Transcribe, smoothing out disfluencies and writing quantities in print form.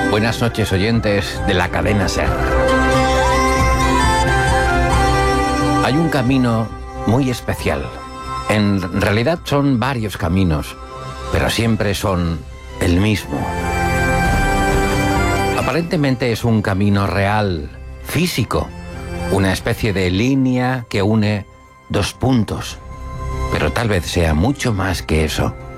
Buenas noches, oyentes de la cadena SER. Hay un camino muy especial. En realidad son varios caminos, pero siempre son el mismo. Aparentemente es un camino real, físico, una especie de línea que une dos puntos, pero tal vez sea mucho más que eso.